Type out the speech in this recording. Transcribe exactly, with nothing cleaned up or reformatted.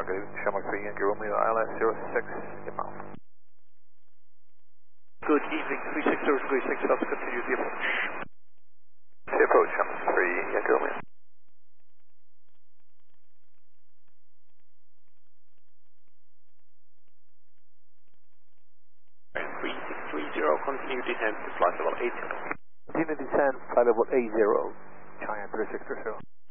Good evening, Shamrock three, Yankee Romeo, I L S zero six, inbound. Good evening, three six zero degree six, let's continue the approach. The approach, Shamrock three, Yankee Romeo. three six three zero, continue descent to flight level eight zero. Continue descent, flight level eight zero, China three six three zero.